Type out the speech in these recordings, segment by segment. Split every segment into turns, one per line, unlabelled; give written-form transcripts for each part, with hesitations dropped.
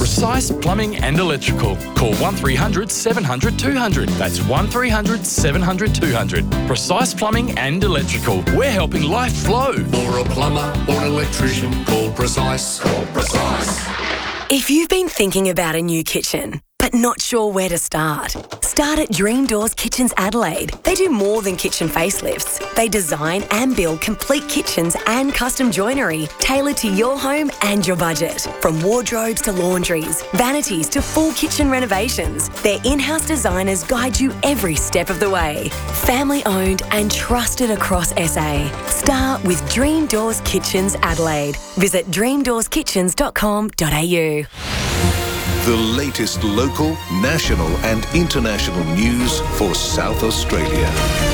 Precise Plumbing and Electrical. Call 1300 700 200. That's 1300 700 200. Precise Plumbing and Electrical. We're helping life flow.
For a plumber or an electrician, call Precise. Call Precise.
If you've been thinking about a new kitchen, but not sure where to start at Dream Doors Kitchens Adelaide. They do more than kitchen facelifts. They design and build complete kitchens and custom joinery tailored to your home and your budget. From wardrobes to laundries, vanities to full kitchen renovations, their in-house designers guide you every step of the way. Family owned and trusted across SA. Start with Dream Doors Kitchens Adelaide. Visit dreamdoorskitchens.com.au.
The latest local, national and international news for South Australia.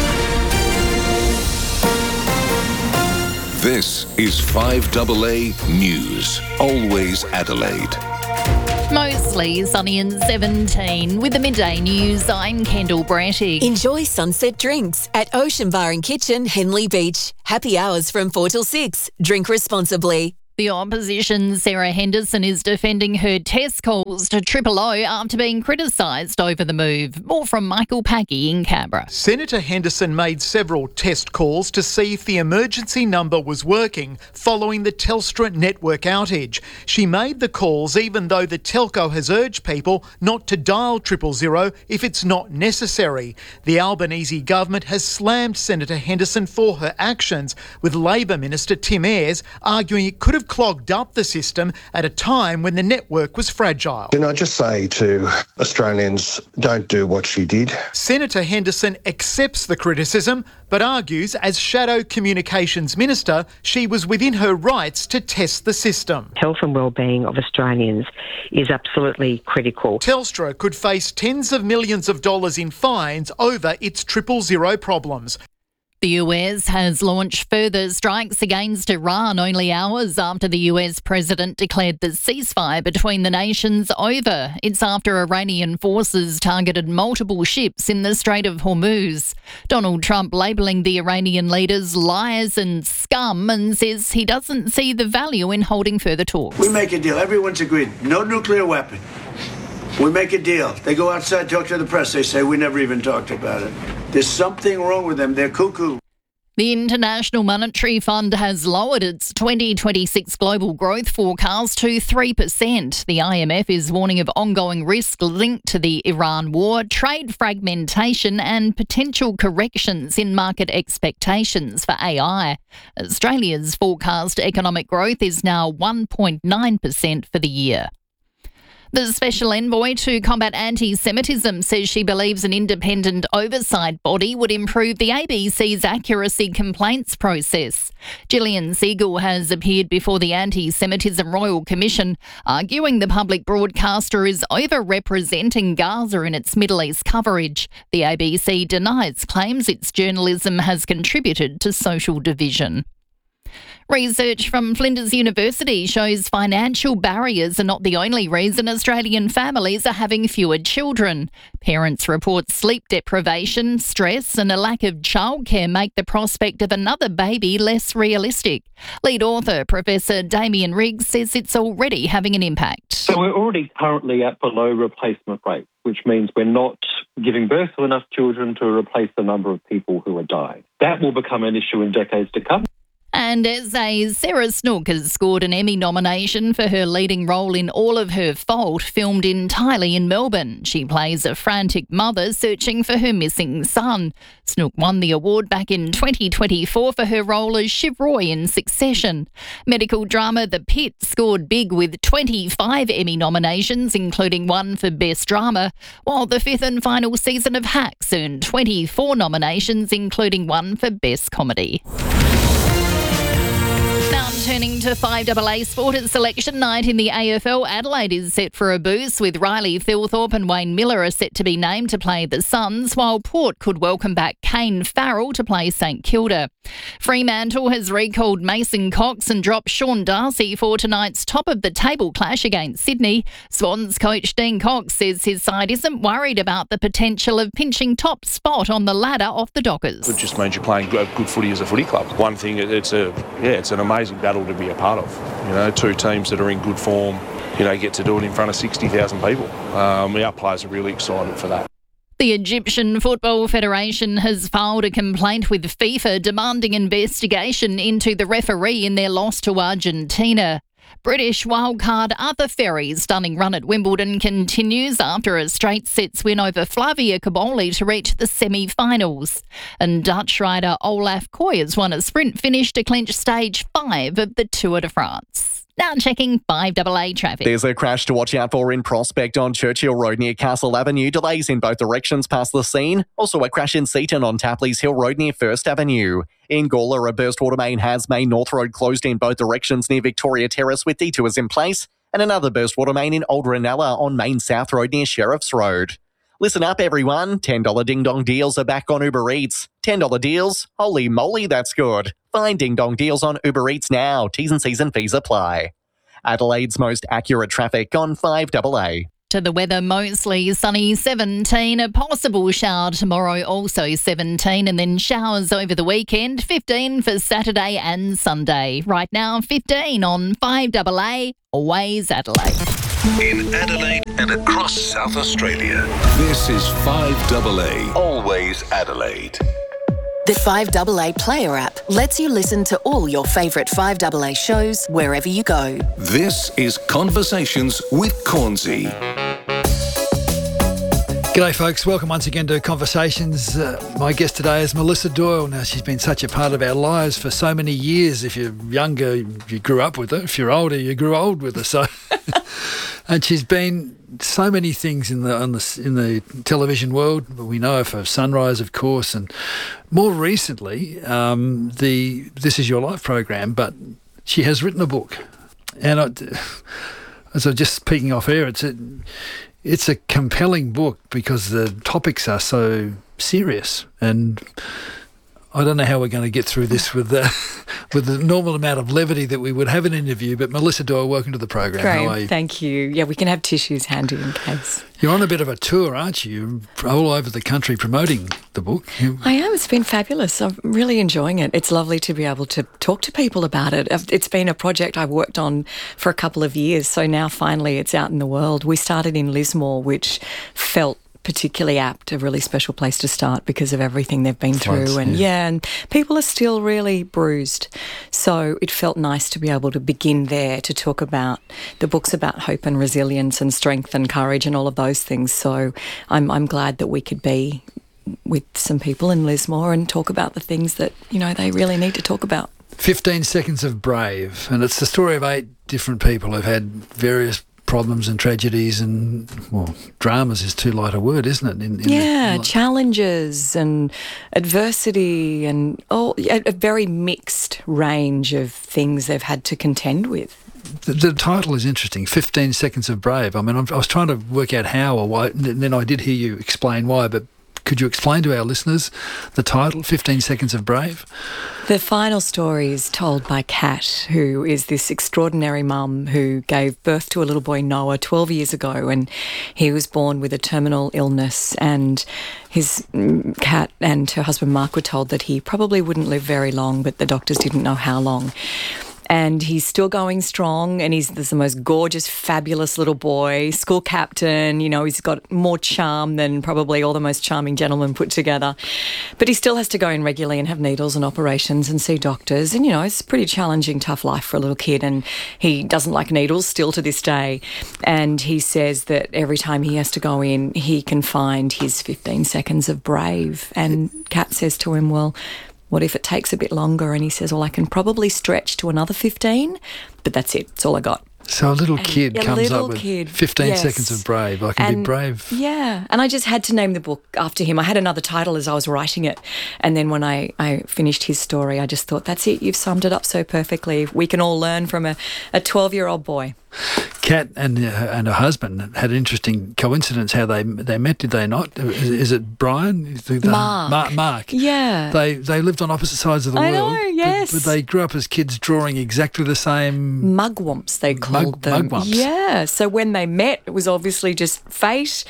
This is 5AA News, always Adelaide.
Mostly sunny and 17. With the midday news, I'm Kendall Bratty.
Enjoy sunset drinks at Ocean Bar and Kitchen, Henley Beach. Happy hours from 4 till 6. Drink responsibly.
The opposition's Sarah Henderson is defending her test calls to Triple O after being criticised over the move. More from Michael Packey in Canberra.
Senator Henderson made several test calls to see if the emergency number was working following the Telstra network outage. She made the calls even though the telco has urged people not to dial 000 if it's not necessary. The Albanese government has slammed Senator Henderson for her actions, with Labor Minister Tim Ayres arguing it could have clogged up the system at a time when the network was fragile.
Can I just say to Australians, don't do what she did.
Senator Henderson accepts the criticism, but argues as Shadow Communications Minister, she was within her rights to test the system.
Health and wellbeing of Australians is absolutely critical.
Telstra could face tens of millions of dollars in fines over its 000 problems.
The US has launched further strikes against Iran only hours after the US president declared the ceasefire between the nations over. It's after Iranian forces targeted multiple ships in the Strait of Hormuz. Donald Trump labelling the Iranian leaders liars and scum and says he doesn't see the value in holding further talks.
We make a deal. Everyone's agreed. No nuclear weapon. We make a deal. They go outside, talk to the press. They say, we never even talked about it. There's something wrong with them. They're cuckoo.
The International Monetary Fund has lowered its 2026 global growth forecast to 3%. The IMF is warning of ongoing risk linked to the Iran war, trade fragmentation and potential corrections in market expectations for AI. Australia's forecast economic growth is now 1.9% for the year. The Special Envoy to combat anti-Semitism says she believes an independent oversight body would improve the ABC's accuracy complaints process. Gillian Siegel has appeared before the Anti-Semitism Royal Commission, arguing the public broadcaster is over-representing Gaza in its Middle East coverage. The ABC denies claims its journalism has contributed to social division. Research from Flinders University shows financial barriers are not the only reason Australian families are having fewer children. Parents report sleep deprivation, stress and a lack of childcare make the prospect of another baby less realistic. Lead author Professor Damien Riggs says it's already having an impact.
So we're already currently at below replacement rate, which means we're not giving birth to enough children to replace the number of people who are dying. That will become an issue in decades to come.
And Sarah Snook has scored an Emmy nomination for her leading role in All of Her Fault, filmed entirely in Melbourne. She plays a frantic mother searching for her missing son. Snook won the award back in 2024 for her role as Shiv Roy in Succession. Medical drama The Pit scored big with 25 Emmy nominations, including one for Best Drama, while the fifth and final season of Hacks earned 24 nominations, including one for Best Comedy. Now turning to 5AA Sport at Selection Night in the AFL, Adelaide is set for a boost with Riley Thilthorpe and Wayne Miller are set to be named to play the Suns, while Port could welcome back Kane Farrell to play St Kilda. Fremantle has recalled Mason Cox and dropped Sean Darcy for tonight's top-of-the-table clash against Sydney. Swans coach Dean Cox says his side isn't worried about the potential of pinching top spot on the ladder off the Dockers.
It just means you're playing good footy as a footy club. One thing, it's an amazing battle to be a part of. You know, two teams that are in good form, get to do it in front of 60,000 people. Our players are really excited for that.
The Egyptian Football Federation has filed a complaint with FIFA demanding investigation into the referee in their loss to Argentina. British wildcard Arthur Ferry's stunning run at Wimbledon continues after a straight sets win over Flavia Caboli to reach the semi-finals. And Dutch rider Olaf Koyers won a sprint finish to clinch stage 5 of the Tour de France. Now checking 5AA traffic.
There's a crash to watch out for in Prospect on Churchill Road near Castle Avenue. Delays in both directions past the scene. Also a crash in Seaton on Tapley's Hill Road near First Avenue. In Gawler, a burst water main has Main North Road closed in both directions near Victoria Terrace with detours in place. And another burst water main in Old Ranella on Main South Road near Sheriff's Road. Listen up, everyone. $10 Ding Dong deals are back on Uber Eats. $10 deals? Holy moly, that's good. Find Ding Dong deals on Uber Eats now. T's and C's and fees apply. Adelaide's most accurate traffic on 5AA.
To the weather, mostly sunny, 17. A possible shower tomorrow, also 17. And then showers over the weekend, 15 for Saturday and Sunday. Right now, 15 on 5AA, always Adelaide.
In Adelaide and across South Australia, this is 5AA, always Adelaide.
The 5AA Player app lets you listen to all your favourite 5AA shows wherever you go.
This is Conversations with Cornsey.
G'day folks, welcome once again to Conversations. My guest today is Melissa Doyle. Now, she's been such a part of our lives for so many years. If you're younger, you grew up with her. If you're older, you grew old with her. So, and she's been so many things in the television world. We know her for Sunrise, of course, and more recently, the This Is Your Life program. But she has written a book, and as I'm just speaking off air, it's a compelling book because the topics are so serious, and I don't know how we're going to get through this with the normal amount of levity that we would have in an interview. But Melissa Doyle, welcome to the program.
Great,
how are you?
Thank you. Yeah, we can have tissues handy in case.
You're on a bit of a tour, aren't you? You're all over the country promoting the book.
I am. It's been fabulous. I'm really enjoying it. It's lovely to be able to talk to people about it. It's been a project I've worked on for a couple of years, so now finally it's out in the world. We started in Lismore, which felt particularly apt, a really special place to start because of everything they've been through. And and people are still really bruised. So it felt nice to be able to begin there to talk about the book's about hope and resilience and strength and courage and all of those things. So I'm glad that we could be with some people in Lismore and talk about the things that, they really need to talk about.
15 Seconds of Brave, and it's the story of 8 different people who've had various problems and tragedies and, well, dramas is too light a word, isn't it?
Challenges and adversity and a very mixed range of things they've had to contend with.
The title is interesting, 15 Seconds of Brave. I mean, I was trying to work out how or why, and then I did hear you explain why, but could you explain to our listeners the title, 15 Seconds of Brave?
The final story is told by Kat, who is this extraordinary mum who gave birth to a little boy, Noah, 12 years ago, and he was born with a terminal illness, and his Kat and her husband Mark were told that he probably wouldn't live very long, but the doctors didn't know how long. And he's still going strong, and he's the most gorgeous, fabulous little boy, school captain. He's got more charm than probably all the most charming gentlemen put together. But he still has to go in regularly and have needles and operations and see doctors. And, it's a pretty challenging, tough life for a little kid. And he doesn't like needles still to this day. And he says that every time he has to go in, he can find his 15 seconds of brave. And Kat says to him, well, what if it takes a bit longer? And he says, well, I can probably stretch to another 15, but that's it. That's all I got.
So a little kid comes up with 15 seconds of brave. I can be brave.
Yeah. And I just had to name the book after him. I had another title as I was writing it. And then when I finished his story, I just thought, that's it. You've summed it up so perfectly. We can all learn from a 12-year-old boy.
Kat and her husband had an interesting coincidence how they met, did they not? Is it Brian? Mark.
Yeah.
They lived on opposite sides of the world.
I know, yes.
But they grew up as kids drawing exactly the same...
Mugwumps, they called them.
Mugwumps.
Yeah. So when they met, it was obviously just fate.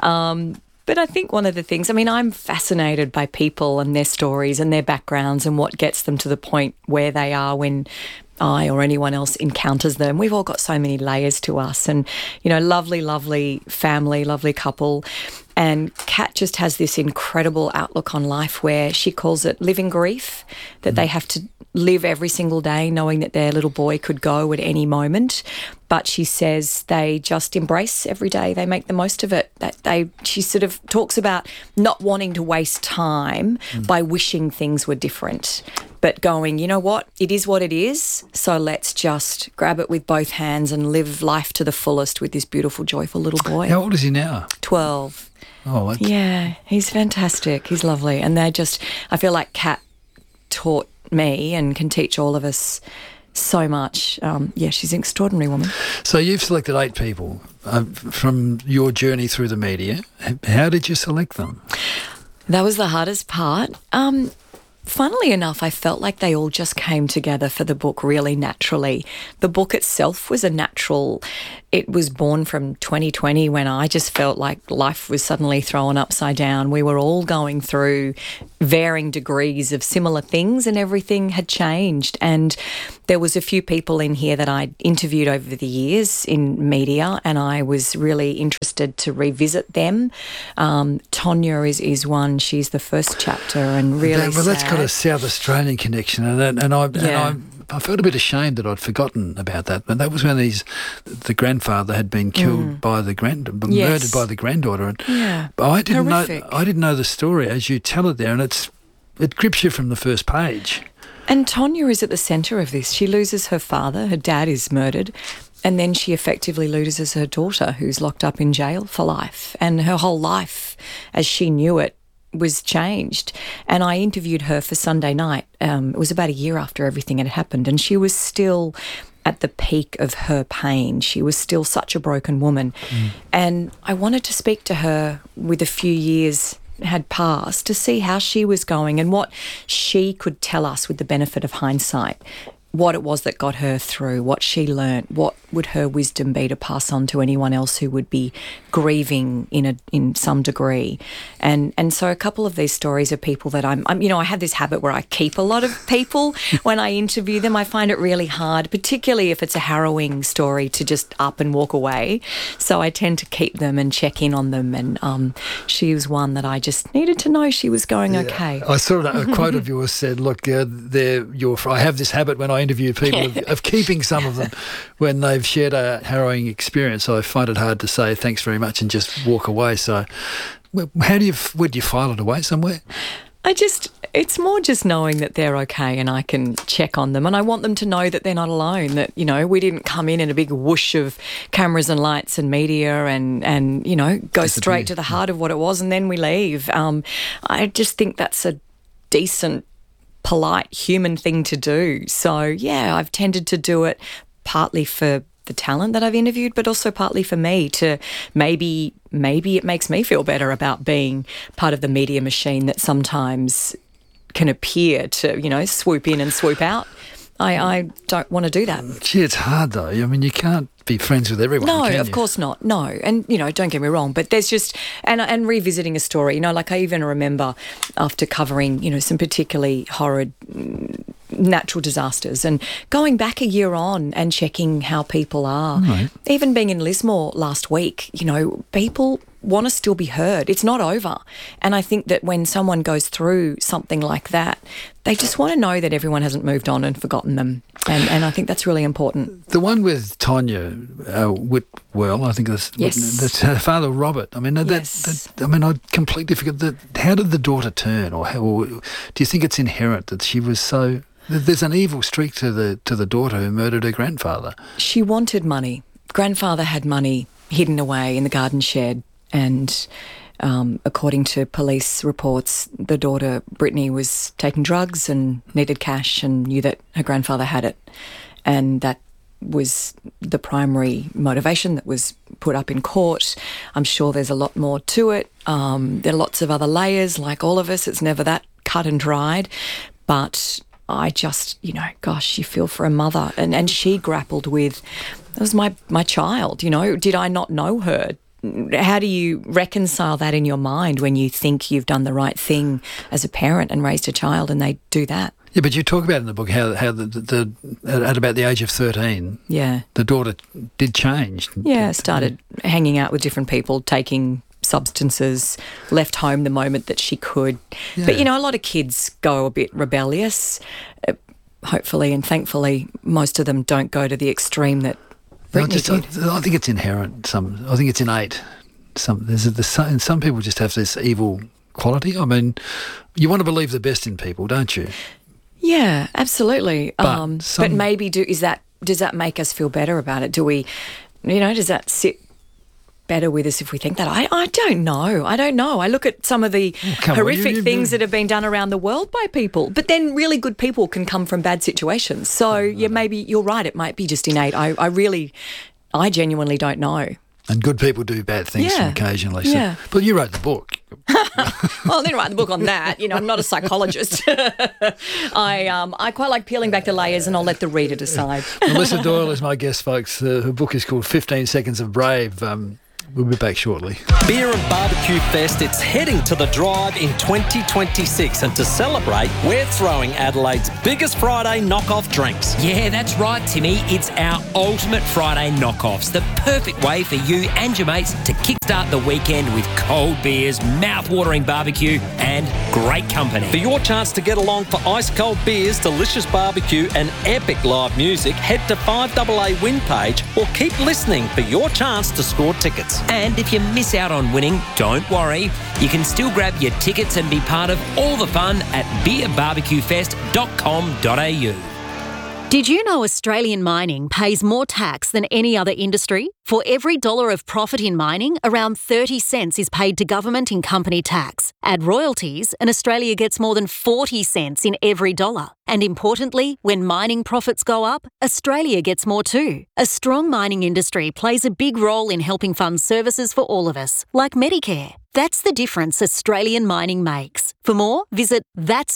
But I think one of the things, I'm fascinated by people and their stories and their backgrounds and what gets them to the point where they are when I or anyone else encounters them. We've all got so many layers to us, and, you know, lovely, lovely family, lovely couple. And Kat just has this incredible outlook on life where she calls it living grief, that they have to live every single day knowing that their little boy could go at any moment. But she says they just embrace every day. They make the most of it. She sort of talks about not wanting to waste time by wishing things were different, but going, you know what it is, so let's just grab it with both hands and live life to the fullest with this beautiful, joyful little boy.
How old is he now?
12.
Oh,
yeah, he's fantastic. He's lovely. And I feel like Kat taught me and can teach all of us so much. She's an extraordinary woman.
So you've selected 8 people from your journey through the media. How did you select them?
That was the hardest part. Funnily enough, I felt like they all just came together for the book really naturally. The book itself was a natural. It was born from 2020 when I just felt like life was suddenly thrown upside down. We were all going through varying degrees of similar things and everything had changed. And there was a few people in here that I interviewed over the years in media, and I was really interested to revisit them. Tonya is one. She's the first chapter, and really
well, that's got a South Australian connection, and I felt a bit ashamed that I'd forgotten about that. But that was when the grandfather had been killed by murdered by the granddaughter. And I didn't know the story as you tell it there, and it grips you from the first page.
And Tonya is at the centre of this. She loses her father, her dad is murdered, and then she effectively loses her daughter, who's locked up in jail for life. And her whole life, as she knew it, was changed. And I interviewed her for Sunday Night. It was about a year after everything had happened, and she was still at the peak of her pain. She was still such a broken woman. And I wanted to speak to her with a few years had passed to see how she was going and what she could tell us with the benefit of hindsight, what it was that got her through, what she learnt, what would her wisdom be to pass on to anyone else who would be grieving in some degree. And so a couple of these stories are people that I'm I have this habit where I keep a lot of people when I interview them. I find it really hard, particularly if it's a harrowing story, to just up and walk away. So I tend to keep them and check in on them. And she was one that I just needed to know she was going okay.
I saw a quote of yours said, look, I have this habit when I interview people of keeping some of them when they've shared a harrowing experience. So I find it hard to say thanks very much and just walk away. So would you file it away somewhere?
It's more just knowing that they're okay and I can check on them, and I want them to know that they're not alone, that, we didn't come in a big whoosh of cameras and lights and media and go straight to the heart of what it was and then we leave. I just think that's a decent, polite human thing to do. So, I've tended to do it partly for the talent that I've interviewed, but also partly for me to maybe it makes me feel better about being part of the media machine that sometimes can appear to, swoop in and swoop out. I don't want to do that.
Gee, it's hard though. I mean, you can't be friends with everyone,
No,
can
of
you?
course not. No. And, don't get me wrong, but there's just, and revisiting a story, like I even remember after covering, some particularly horrid natural disasters and going back a year on and checking how people are.
Right.
Even being in Lismore last week, people want to still be heard. It's not over. And I think that when someone goes through something like that, they just want to know that everyone hasn't moved on and forgotten them. And I think that's really important.
The one with Tonya Whitwell, I think that's her father, Robert. I mean, I completely forget that. How did the daughter turn? Or do you think it's inherent that she was so... There's an evil streak to the daughter who murdered her grandfather.
She wanted money. Grandfather had money hidden away in the garden shed, and according to police reports, the daughter, Brittany, was taking drugs and needed cash and knew that her grandfather had it. And that was the primary motivation that was put up in court. I'm sure there's a lot more to it. There are lots of other layers, like all of us. It's never that cut and dried. But I just, gosh, you feel for a mother. And she grappled with, that was my child, did I not know her? How do you reconcile that in your mind when you think you've done the right thing as a parent and raised a child and they do that?
Yeah, but you talk about in the book how the at about the age of 13, the daughter did change.
Yeah, started hanging out with different people, taking substances, left home the moment that she could. Yeah. But, a lot of kids go a bit rebellious. Hopefully and thankfully, most of them don't go to the extreme that Brittany did.
I think it's inherent. I think it's innate. Some people just have this evil quality. I mean, you want to believe the best in people, don't you?
Yeah, absolutely. But maybe does that make us feel better about it? Do we, does that sit better with us if we think that? I don't know. I look at some of the horrific things that have been done around the world by people, but then really good people can come from bad situations. So maybe you're right. It might be just innate. I genuinely don't know.
And good people do bad things occasionally. So.
Yeah.
But you wrote the book.
Well, I didn't write the book on that. I'm not a psychologist. I quite like peeling back the layers, and I'll let the reader decide.
Melissa Doyle is my guest, folks. Her book is called 15 Seconds of Brave. We'll be back shortly.
Beer and Barbecue Fest, it's heading to the Drive in 2026. And to celebrate, we're throwing Adelaide's biggest Friday knockoff drinks.
Yeah, that's right, Timmy. It's our ultimate Friday knockoffs. The perfect way for you and your mates to kickstart the weekend with cold beers, mouth-watering barbecue and great company.
For your chance to get along for ice-cold beers, delicious barbecue and epic live music, head to 5AA Win page or keep listening for your chance to score tickets.
And if you miss out on winning, don't worry. You can still grab your tickets and be part of all the fun at beerbarbecuefest.com.au.
Did you know Australian mining pays more tax than any other industry? For every dollar of profit in mining, around 30 cents is paid to government in company tax. Add royalties, and Australia gets more than 40 cents in every dollar. And importantly, when mining profits go up, Australia gets more too. A strong mining industry plays a big role in helping fund services for all of us, like Medicare. That's the difference Australian mining makes. For more, visit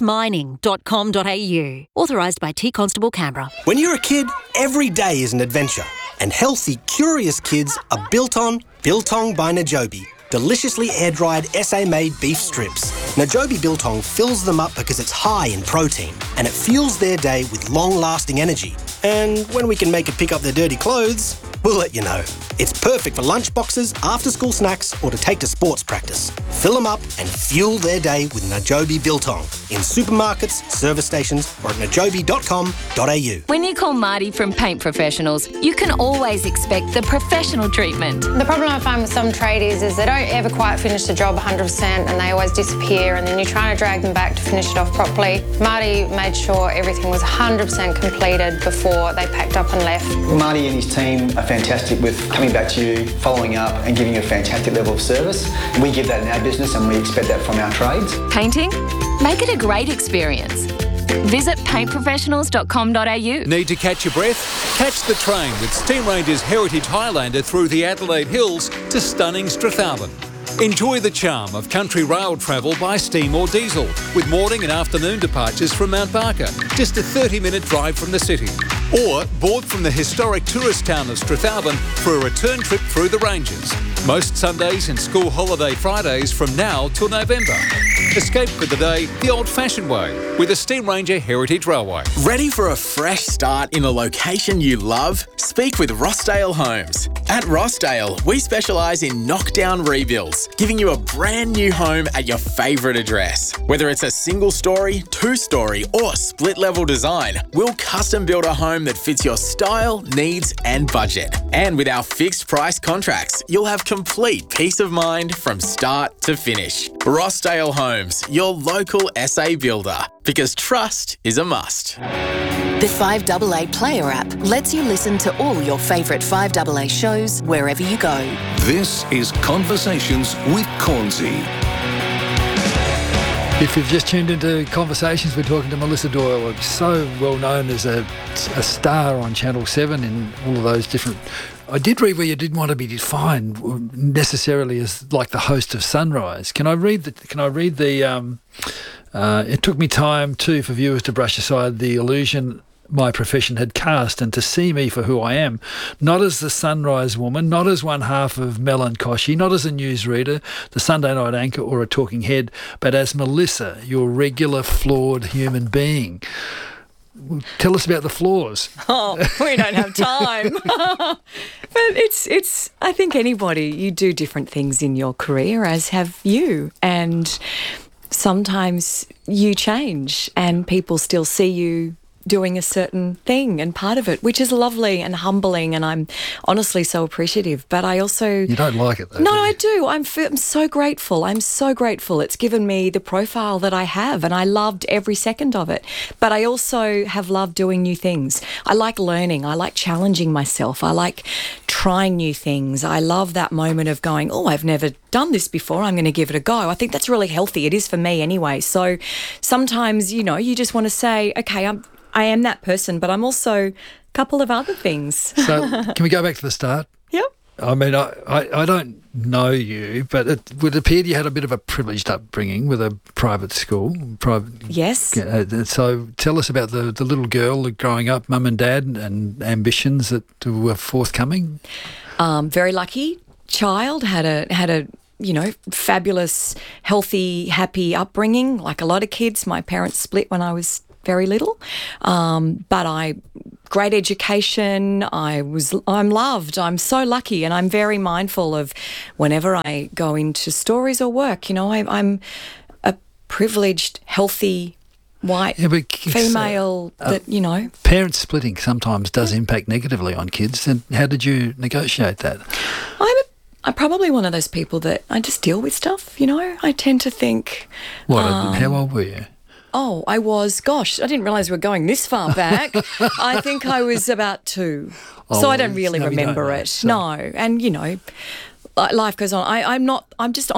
thatsmining.com.au. Authorised by T Constable Canberra.
When you're a kid, every day is an adventure. And healthy, curious kids are built on Biltong by Najobi. Deliciously air-dried SA-made beef strips. Najobi Biltong fills them up because it's high in protein and it fuels their day with long-lasting energy. And when we can make it pick up their dirty clothes, we'll let you know. It's perfect for lunch boxes, after-school snacks or to take to sports practice. Fill them up and fuel their day with Najobi Biltong in supermarkets, service stations or at najobi.com.au.
When you call Marty from Paint Professionals, you can always expect the professional treatment.
The problem I find with some tradies is they don't ever quite finish the job 100% and they always disappear, and then you're trying to drag them back to finish it off properly. Marty made sure everything was 100% completed before they packed up and left.
Marty and his team are fantastic with coming back to you, following up and giving you a fantastic level of service. We give that in our business and we expect that from our trades.
Painting? Make it a great experience. Visit paintprofessionals.com.au.
Need to catch your breath? Catch the train with Steam Ranger's Heritage Highlander through the Adelaide Hills to stunning Strathalbyn. Enjoy the charm of country rail travel by steam or diesel, with morning and afternoon departures from Mount Barker, just a 30-minute drive from the city. Or board from the historic tourist town of Strathalbyn for a return trip through the ranges. Most Sundays and school holiday Fridays from now till November. Escape for the day the old-fashioned way with the Steam Ranger Heritage Railway.
Ready for a fresh start in a location you love? Speak with Rossdale Homes. At Rossdale, we specialise in knockdown rebuilds, giving you a brand new home at your favourite address. Whether it's a single story, two-story or split-level design, we'll custom build a home that fits your style, needs and budget. And with our fixed price contracts, you'll have complete peace of mind from start to finish. Rossdale Homes, your local SA builder, because trust is a must.
The 5AA Player app lets you listen to all your favourite 5AA shows wherever you go.
This is Conversations with Cornsey.
If you've just tuned into Conversations, we're talking to Melissa Doyle, so well known as a star on Channel 7 in all of those different... I did read where you didn't want to be defined necessarily as like the host of Sunrise. Can I read the it took me time too for viewers to brush aside the illusion my profession had cast, and to see me for who I am, not as the Sunrise Woman, not as one half of Mel and Koshy, not as a newsreader, the Sunday night anchor or a talking head, but as Melissa, your regular flawed human being. Tell us about the flaws.
Oh, we don't have time. But it's. I think anybody, you do different things in your career, as have you, and sometimes you change, and people still see you doing a certain thing and part of it, which is lovely and humbling, and I'm honestly so appreciative. But I also...
You don't like it, though,
No,
do you?
I do. I'm so grateful. I'm so grateful. It's given me the profile that I have, and I loved every second of it. But I also have loved doing new things. I like learning. I like challenging myself. I like trying new things. I love that moment of going, oh, I've never done this before. I'm going to give it a go. I think that's really healthy. It is for me anyway. So sometimes, you know, you just want to say, okay, I am that person, but I'm also a couple of other things.
So can we go back to the start?
Yep.
I mean, I don't know you, but it would appear you had a bit of a privileged upbringing with a private school.
Yes.
So tell us about the little girl growing up, mum and dad, and ambitions that were forthcoming.
Very lucky child, had a you know, fabulous, healthy, happy upbringing. Like a lot of kids, my parents split when I was very little, but great education. I'm loved. I'm so lucky, and I'm very mindful of whenever I go into stories or work. You know, I'm a privileged, healthy, white female that, you know.
Parents splitting sometimes does impact negatively on kids. And how did you negotiate that?
I'm probably one of those people that I just deal with stuff. You know, I tend to think.
How old were you?
Oh, I didn't realise we were going this far back. I think I was about 2. So I don't really remember it. So. No. And, you know, life goes on. I'm not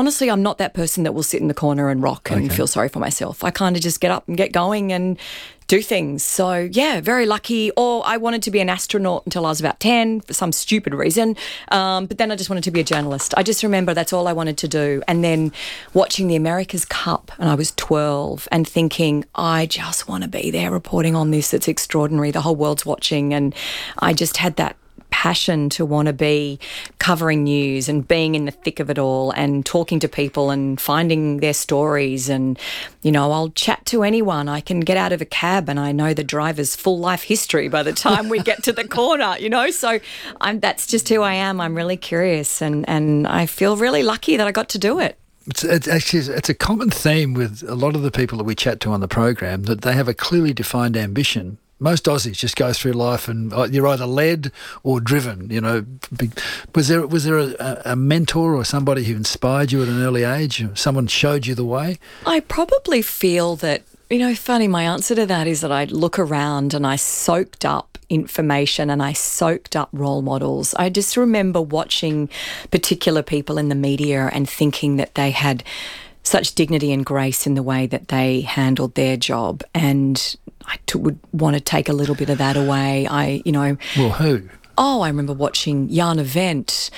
that person that will sit in the corner and rock and feel sorry for myself. I kind of just get up and get going and do things. So, yeah, very lucky. Or I wanted to be an astronaut until I was about 10 for some stupid reason. But then I just wanted to be a journalist. I just remember that's all I wanted to do. And then watching the America's Cup, and I was 12, and thinking, I just want to be there reporting on this. It's extraordinary. The whole world's watching. And I just had that passion to want to be covering news and being in the thick of it all and talking to people and finding their stories. And, you know, I'll chat to anyone. I can get out of a cab and I know the driver's full life history by the time we get to the corner, you know. So that's just who I am. I'm really curious, and I feel really lucky that I got to do it.
It's a common theme with a lot of the people that we chat to on the program, that they have a clearly defined ambition. Most Aussies just go through life and you're either led or driven, you know. Was there a mentor or somebody who inspired you at an early age? Someone showed you the way?
I probably feel that, you know, funny, my answer to that is that I look around and I soaked up information and I soaked up role models. I just remember watching particular people in the media and thinking that they had such dignity and grace in the way that they handled their job, and I would want to take a little bit of that away.
Well, who?
Oh, I remember watching Jana Wendt,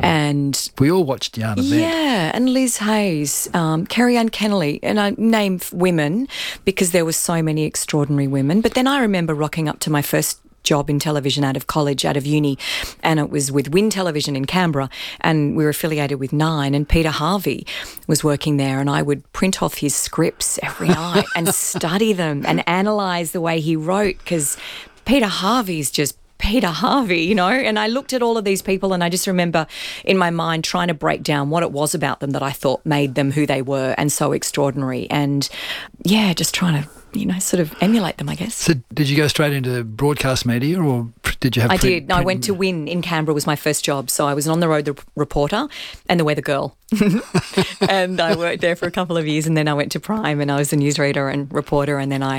and
we all watched Jana Wendt.
Yeah, and Liz Hayes, Kerry-Anne Kennelly, and I name women because there were so many extraordinary women. But then I remember rocking up to my first job in television out of uni, and it was with Win Television in Canberra, and we were affiliated with Nine, and Peter Harvey was working there, and I would print off his scripts every night and study them and analyse the way he wrote, because Peter Harvey's just Peter Harvey, you know. And I looked at all of these people and I just remember in my mind trying to break down what it was about them that I thought made them who they were and so extraordinary, and yeah, just trying to, you know, sort of emulate them, I guess.
So did you go straight into broadcast media, or did you have...
I did. No, I went to Win in Canberra was my first job. So I was an on-the-road reporter and the weather girl. And I worked there for a couple of years, and then I went to Prime and I was a newsreader and reporter, and then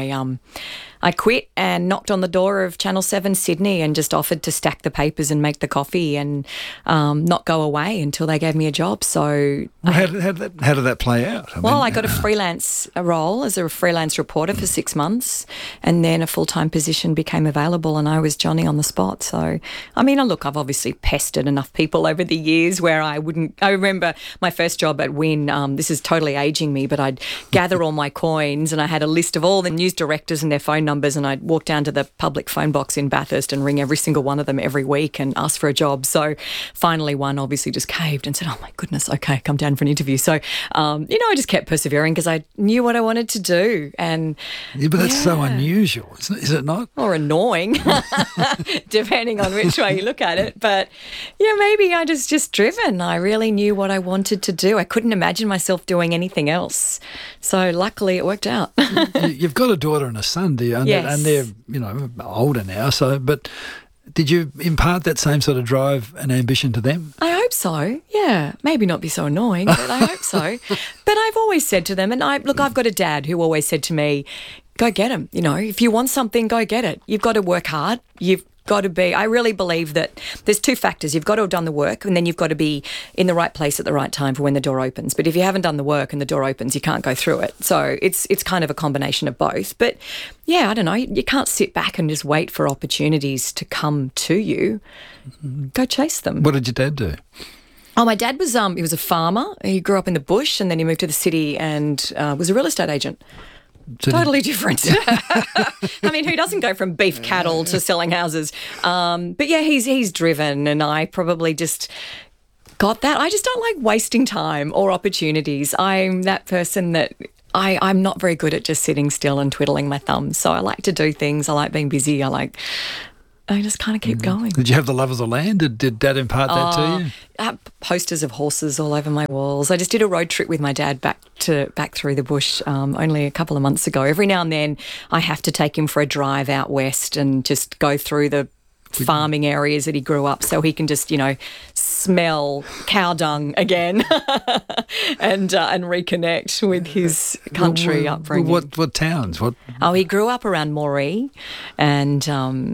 I quit and knocked on the door of Channel 7 Sydney and just offered to stack the papers and make the coffee and not go away until they gave me a job. So
how did that play out?
I got a freelance role as a freelance reporter for 6 months, and then a full-time position became available and I was Johnny on the spot. So, I mean, look, I've obviously pestered enough people over the years where I remember my first job at Win, this is totally aging me, but I'd gather all my coins and I had a list of all the news directors and their phone numbers, and I'd walk down to the public phone box in Bathurst and ring every single one of them every week and ask for a job. So finally one obviously just caved and said, oh my goodness, okay, come down for an interview. So, I just kept persevering because I knew what I wanted to do. And
but that's so unusual, is it not?
Or annoying, depending on which way you look at it. But maybe I was just driven. I really knew what I wanted to do. I couldn't imagine myself doing anything else. So luckily it worked out.
You've got a daughter and a son, do you?
Yes.
And they're, older now. So, but did you impart that same sort of drive and ambition to them?
I hope so, yeah. Maybe not be so annoying, but I hope so. But I've always said to them, and I've got a dad who always said to me, go get him. If you want something, go get it. You've got to work hard. You've got to be, I really believe that there's two factors. You've got to have done the work, and then you've got to be in the right place at the right time for when the door opens. But if you haven't done the work and the door opens, you can't go through it. So it's kind of a combination of both. But yeah, I don't know. You can't sit back and just wait for opportunities to come to you. Go chase them.
What did your dad do?
Oh, my dad was he was a farmer. He grew up in the bush, and then he moved to the city and was a real estate agent. Totally different. I mean, who doesn't go from beef cattle to selling houses? But yeah, he's driven, and I probably just got that. I just don't like wasting time or opportunities. I'm that person that I'm not very good at just sitting still and twiddling my thumbs. So I like to do things. I like being busy. I just kind of keep going.
Did you have the love of the land? Did Dad impart that to you?
I have posters of horses all over my walls. I just did a road trip with my dad back through the bush only a couple of months ago. Every now and then I have to take him for a drive out west and just go through the farming areas that he grew up so he can just, smell cow dung again and reconnect with his country upbringing.
What towns?
Oh, he grew up around Moree and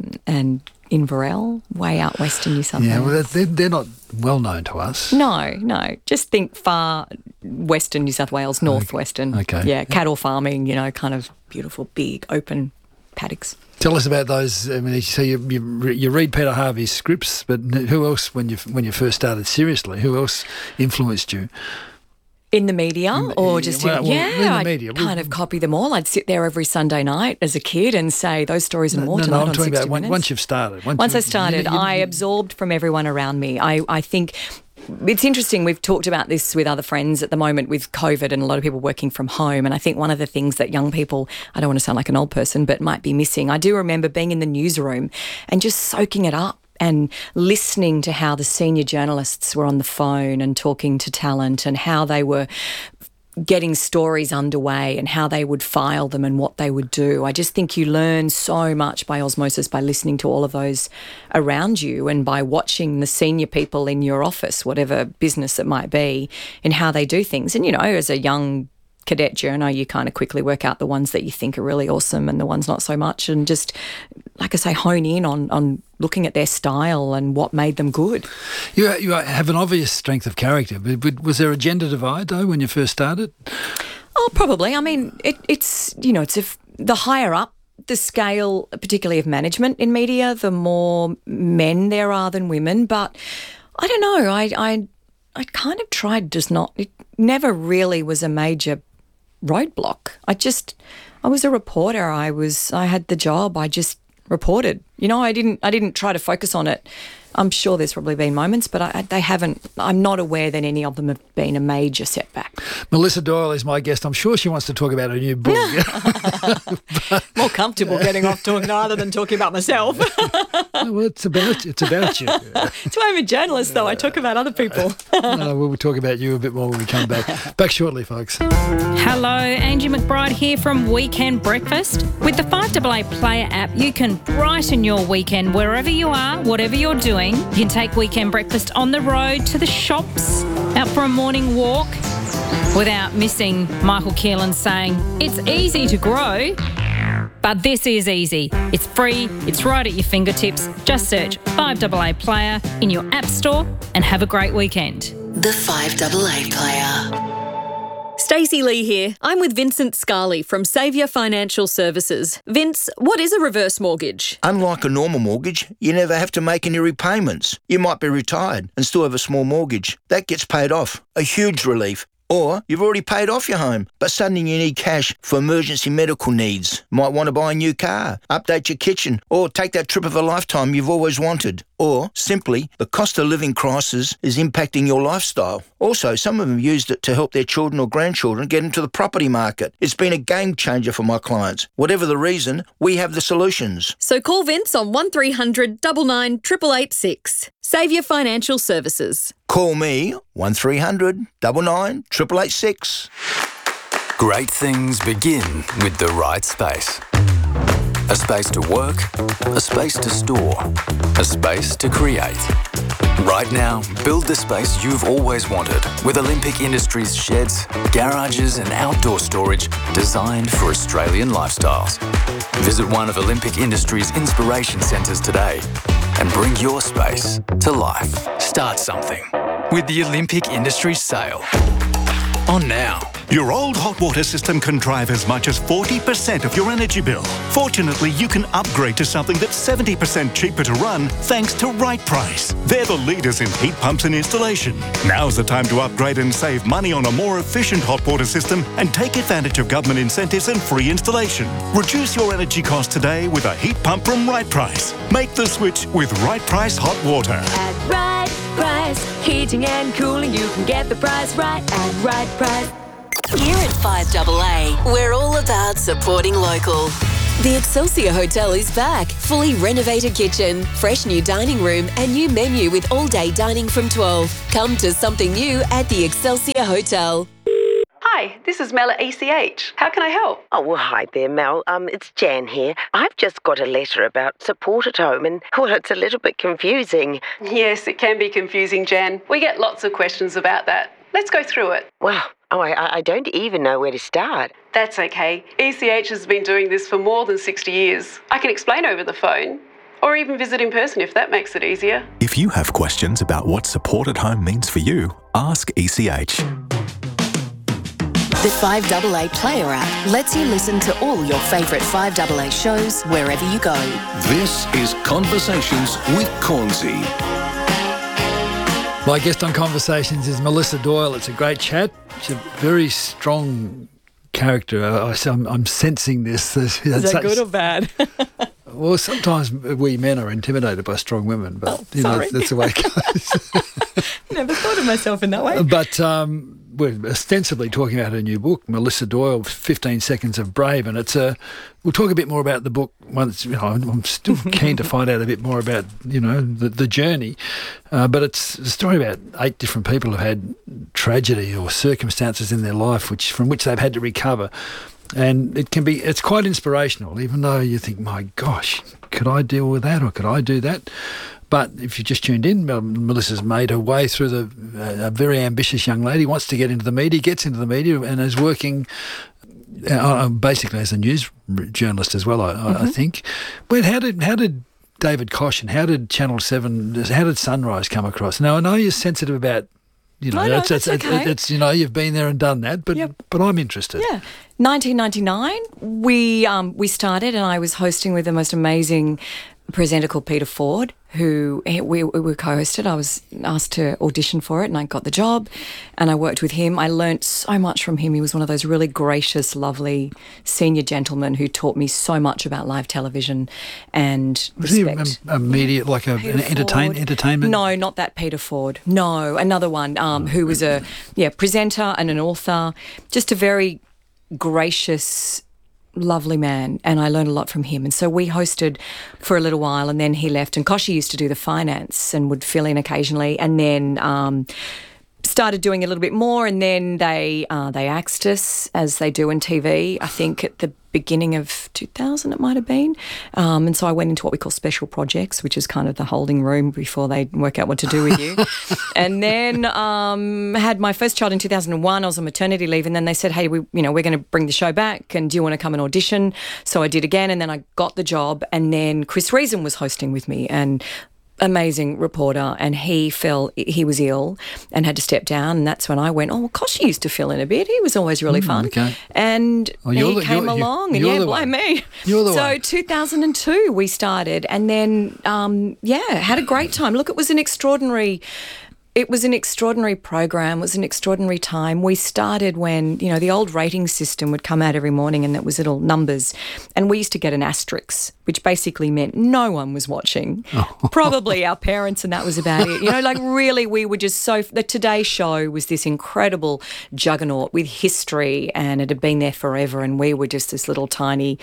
Inverell, way out western New South Wales.
Yeah, well, they're not well known to us.
No. Just think far western New South Wales, northwestern.
Okay.
Yeah, cattle farming, kind of beautiful, big, open paddocks.
Tell us about those. I mean, so you read Peter Harvey's scripts, but who else, when you first started seriously, who else influenced you?
In the media or just
in the media?
I'd kind of copy them all. I'd sit there every Sunday night as a kid and say those stories and more tonight
I'm
on
talking
60
about
Minutes.
once you've started.
Once I started, I absorbed from everyone around me. I think it's interesting. We've talked about this with other friends at the moment with COVID and a lot of people working from home. And I think one of the things that young people, I don't want to sound like an old person, but might be missing. I do remember being in the newsroom and just soaking it up and listening to how the senior journalists were on the phone and talking to talent and how they were getting stories underway and how they would file them and what they would do. I just think you learn so much by osmosis by listening to all of those around you and by watching the senior people in your office, whatever business it might be, and how they do things. And, as a young cadet journo, you kind of quickly work out the ones that you think are really awesome and the ones not so much, and just, like I say, hone in on looking at their style and what made them good.
You have an obvious strength of character, but was there a gender divide, though, when you first started?
Oh, probably. I mean, it's the higher up the scale, particularly of management in media, the more men there are than women. But I don't know. I kind of tried it never really was a major roadblock. I was a reporter. I had the job. I just reported. I didn't try to focus on it. I'm sure there's probably been moments, but they haven't. I'm not aware that any of them have been a major setback.
Melissa Doyle is my guest. I'm sure she wants to talk about her new book.
More comfortable getting off talking rather than talking about myself.
Well, it's about you.
That's why I'm a journalist, though. I talk about other people.
We'll talk about you a bit more when we come back. Back shortly, folks.
Hello, Angie McBride here from Weekend Breakfast. With the 5AA Player app, you can brighten your weekend wherever you are, whatever you're doing. You can take Weekend Breakfast on the road, to the shops, out for a morning walk, without missing Michael Keelan saying, it's easy to grow, but this is easy. It's free, it's right at your fingertips. Just search 5AA Player in your app store and have a great weekend.
The 5AA Player.
Stacey Lee here. I'm with Vincent Scarley from Saviour Financial Services. Vince, what is a reverse mortgage?
Unlike a normal mortgage, you never have to make any repayments. You might be retired and still have a small mortgage. That gets paid off. A huge relief. Or you've already paid off your home, but suddenly you need cash for emergency medical needs. Might want to buy a new car, update your kitchen, or take that trip of a lifetime you've always wanted. Or, simply, the cost of living crisis is impacting your lifestyle. Also, some of them used it to help their children or grandchildren get into the property market. It's been a game changer for my clients. Whatever the reason, we have the solutions.
So call Vince on 1300 99 888 Saviour Financial Services.
Call me 1300 99 888.
Great things begin with the right space. A space to work, a space to store, a space to create. Right now, build the space you've always wanted with Olympic Industries sheds, garages and outdoor storage designed for Australian lifestyles. Visit one of Olympic Industries' inspiration centres today and bring your space to life. Start something with the Olympic Industries sale. On now.
Your old hot water system can drive as much as 40% of your energy bill. Fortunately, you can upgrade to something that's 70% cheaper to run thanks to Right Price. They're the leaders in heat pumps and installation. Now's the time to upgrade and save money on a more efficient hot water system and take advantage of government incentives and free installation. Reduce your energy costs today with a heat pump from Right Price. Make the switch with Right Price Hot Water.
At Right Price, heating and cooling, you can get the price right at Right Price.
Here at 5AA, we're all about supporting local. The Excelsior Hotel is back. Fully renovated kitchen, fresh new dining room and new menu with all-day dining from 12. Come to something new at the Excelsior Hotel.
Hi, this is Mel at ECH. How can I help?
Oh, well, hi there, Mel. It's Jan here. I've just got a letter about support at home and, well, it's a little bit confusing.
Yes, it can be confusing, Jan. We get lots of questions about that. Let's go through it.
Wow. Oh, I don't even know where to start.
That's okay. ECH has been doing this for more than 60 years. I can explain over the phone, or even visit in person if that makes it easier.
If you have questions about what support at home means for you, ask ECH.
The 5AA Player app lets you listen to all your favourite 5AA shows wherever you go.
This is Conversations with Cornsey.
My guest on Conversations is Melissa Doyle. It's a great chat. She's a very strong character. I'm sensing this.
Is that good or bad?
Well, sometimes we men are intimidated by strong women, but that's the way it goes.
Never thought of myself in that way.
But we're ostensibly talking about her new book, Melissa Doyle, 15 Seconds of Brave, and we'll talk a bit more about the book once. I'm still keen to find out a bit more about the journey, but it's a story about 8 different people who've had tragedy or circumstances in their life from which they've had to recover. And it's quite inspirational, even though you think, my gosh, could I deal with that or could I do that? But if you just tuned in, Melissa's made her way through a very ambitious young lady, wants to get into the media, gets into the media and is working basically as a news journalist as well, I think. But how did David Koch and how did Channel 7, how did Sunrise come across? Now, I know you're sensitive about
that's okay.
It's you've been there and done that, but I'm interested.
Yeah, 1999 we started, and I was hosting with the most amazing presenter called Peter Ford, who we co-hosted. I was asked to audition for it and I got the job and I worked with him. I learnt so much from him. He was one of those really gracious, lovely senior gentlemen who taught me so much about live television and respect.
Was he a media, like an entertainment?
No, not that Peter Ford. No, another one who was a presenter and an author, just a very gracious, lovely man, and I learned a lot from him. And so we hosted for a little while and then he left, and Koshi used to do the finance and would fill in occasionally, and then started doing a little bit more, and then they axed us as they do in TV, I think at the beginning of 2000 it might have been, and so I went into what we call special projects, which is kind of the holding room before they work out what to do with you. And then had my first child in 2001. I was on maternity leave, and then they said, hey, we're going to bring the show back, and do you want to come and audition? So I did again, and then I got the job, and then Chris Reason was hosting with me, and amazing reporter, and he was ill and had to step down, and that's when I went, Koshi used to fill in a bit. He was always really fun. Okay. And he came along, and blame me.
You're the
so
one.
2002 we started, and then had a great time. Look, it was an extraordinary it was an extraordinary program. It was an extraordinary time. We started when, the old rating system would come out every morning and it was little numbers. And we used to get an asterisk, which basically meant no one was watching. Probably our parents, and that was about it. Really, we were just the Today Show was this incredible juggernaut with history, and it had been there forever, and we were just this little tiny,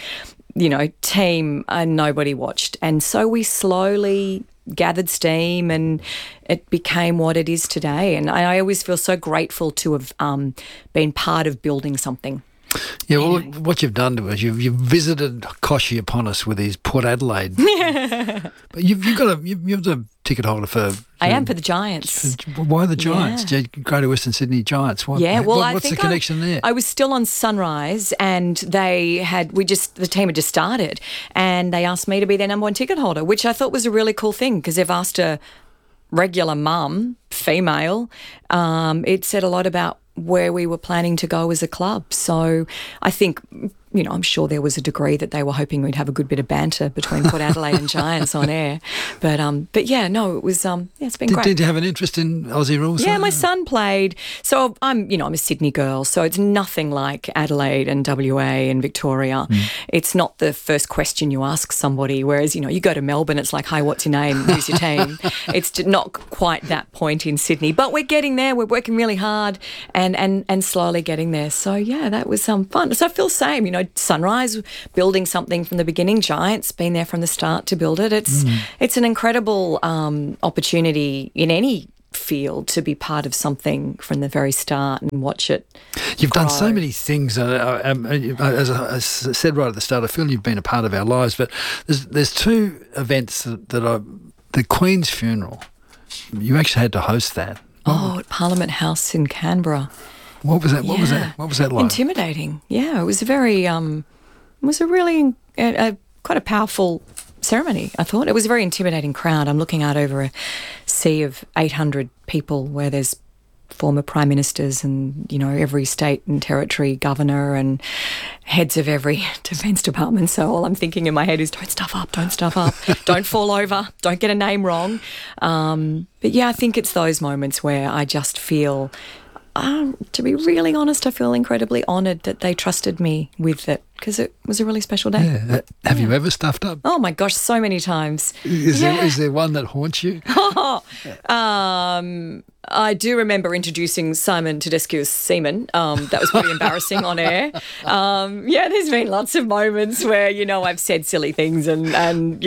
team, and nobody watched. And so we slowly gathered steam and it became what it is today. And I always feel so grateful to have been part of building something.
Yeah, well, what you've done to us, you've visited Koshi upon us with his Port Adelaide. But you've got a ticket holder for.
I am for the Giants.
Why the Giants?
Yeah.
Greater Western Sydney Giants.
What's
the connection there?
I was still on Sunrise, and the team had just started, and they asked me to be their number one ticket holder, which I thought was a really cool thing because they've asked a regular mum, female. It said a lot about where we were planning to go as a club. So I think, I'm sure there was a degree that they were hoping we'd have a good bit of banter between Port Adelaide and Giants on air. But yeah, no, it was, it's been great.
Did you have an interest in Aussie rules?
Yeah, my son played. So I'm a Sydney girl, so it's nothing like Adelaide and WA and Victoria. It's not the first question you ask somebody, whereas, you go to Melbourne, it's like, hi, what's your name? Who's your team? It's not quite that point in Sydney. But we're getting there. We're working really hard and slowly getting there. So, yeah, that was fun. So I feel same, Sunrise, building something from the beginning. Giants, been there from the start to build it. It's an incredible opportunity in any field to be part of something from the very start and watch it.
You've done so many things. As I said right at the start, I feel you've been a part of our lives. But there's two events that are the Queen's funeral. You actually had to host that.
At Parliament House in Canberra.
What was that? What was that? What was that like?
Intimidating. Yeah, it was a very, quite a powerful ceremony, I thought. It was a very intimidating crowd. I'm looking out over a sea of 800 people where there's former prime ministers and, every state and territory governor and heads of every defence department. So all I'm thinking in my head is don't stuff up, don't fall over, don't get a name wrong. But yeah, I think it's those moments where I just feel... to be really honest, I feel incredibly honoured that they trusted me with it because it was a really special day.
Yeah. Have you ever stuffed up?
Oh my gosh, so many times.
Is there one that haunts you?
I do remember introducing Simon Tedeschi as Seaman. That was pretty embarrassing on air. There's been lots of moments where, I've said silly things and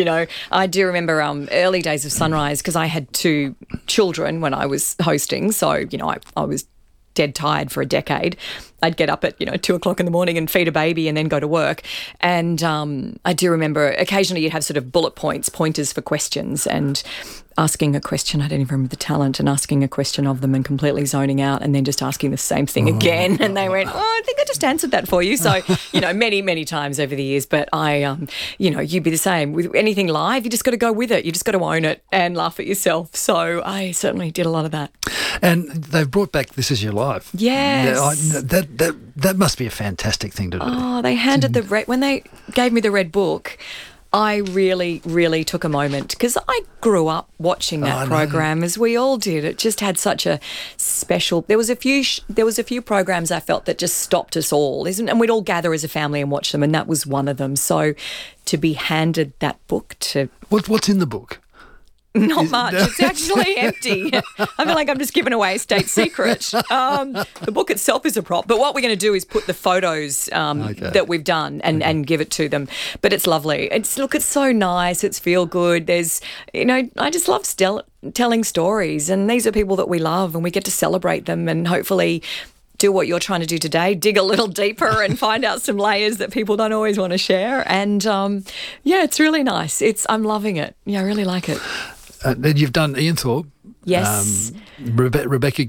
I do remember early days of Sunrise because I had 2 children when I was hosting. So, I was dead tired for a decade. I'd get up at 2:00 in the morning and feed a baby and then go to work. And I do remember occasionally you'd have sort of pointers for questions, and asking a question, I don't even remember the talent, and asking a question of them and completely zoning out and then just asking the same thing again. And they went, I think I just answered that for you. So, many, many times over the years. But you'd be the same. With anything live, you just got to go with it. You just got to own it and laugh at yourself. So I certainly did a lot of that.
And they've brought back This Is Your Life.
Yes.
That must be a fantastic thing to do.
Oh, they handed when they gave me the red book, I really, really took a moment because I grew up watching that program, as we all did. It just had such a special. There was a few programs I felt that just stopped us all, and we'd all gather as a family and watch them, and that was one of them. So, to be handed that book to
what's in the book?
Not much. It's actually empty. I feel like I'm just giving away a state secret. The book itself is a prop, but what we're going to do is put the photos that we've done and give it to them. But it's lovely. It's so nice. It's feel good. There's, I just love telling stories, and these are people that we love, and we get to celebrate them, and hopefully do what you're trying to do today, dig a little deeper and find out some layers that people don't always want to share. And it's really nice. I'm loving it. Yeah, I really like it.
Then you've done Ian Thorpe.
Yes.
Rebecca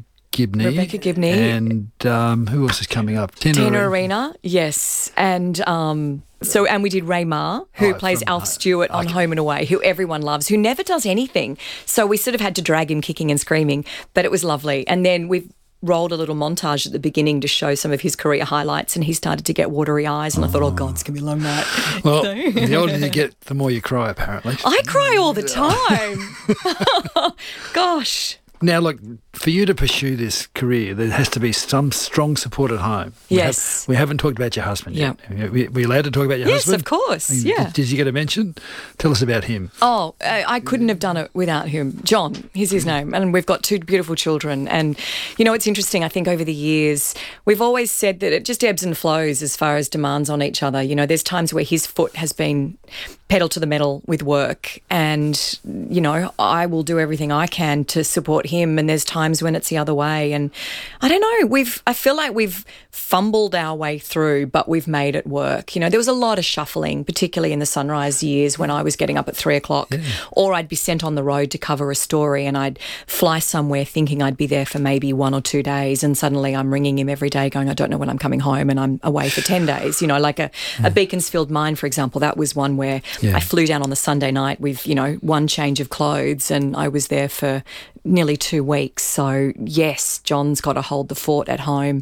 Gibney. And who else is coming up?
Tina Arena. Yes. And and we did Ray Ma, who plays Alf Stewart on Home and Away, who everyone loves, who never does anything. So we sort of had to drag him kicking and screaming, but it was lovely. And then we've rolled a little montage at the beginning to show some of his career highlights, and he started to get watery eyes, and I thought, God, it's going to be a long night.
Well, the older you get, the more you cry, apparently.
I cry all the time. Gosh.
Now, look, for you to pursue this career, there has to be some strong support at home.
Yes.
We haven't talked about your husband yet. We allowed to talk about your husband?
Yes, of course, yeah.
Did you get a mention? Tell us about him.
Oh, I couldn't have done it without him. John, he's his name. And we've got 2 beautiful children. And, you know, it's interesting, I think over the years, we've always said that it just ebbs and flows as far as demands on each other. You know, there's times where his foot has been pedal to the metal with work and, you know, I will do everything I can to support him, and there's times when it's the other way. And I don't know, I feel like we've fumbled our way through, but we've made it work. You know, there was a lot of shuffling, particularly in the Sunrise years when I was getting up at 3 o'clock or I'd be sent on the road to cover a story and I'd fly somewhere thinking I'd be there for maybe 1 or 2 days, and suddenly I'm ringing him every day going, I don't know when I'm coming home, and I'm away for 10 days. You know, like a Beaconsfield mine, for example, that was one where I flew down on the Sunday night with, you know, 1 change of clothes, and I was there for nearly 2 weeks. So yes, John's got to hold the fort at home.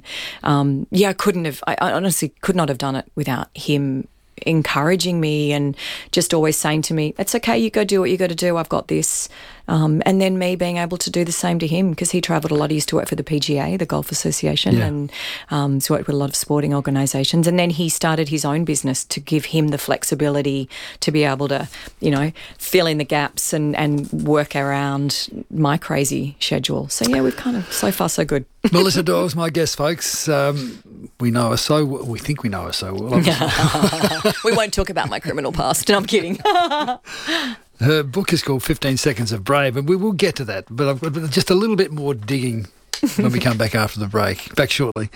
I honestly could not have done it without him encouraging me and just always saying to me, it's okay, you go do what you got to do, I've got this. And then me being able to do the same to him, because he travelled a lot. He used to work for the PGA, the Golf Association, and he's worked with a lot of sporting organisations. And then he started his own business to give him the flexibility to be able to, you know, fill in the gaps and work around my crazy schedule. So, yeah, we've kind of, so far, so good.
Melissa Doyle's my guest, folks. We know her so well. We think we know her so well.
We won't talk about my criminal past. No, I'm kidding.
Her book is called 15 Seconds of Brave, and we will get to that, but I've got just a little bit more digging when we come back after the break. Back shortly.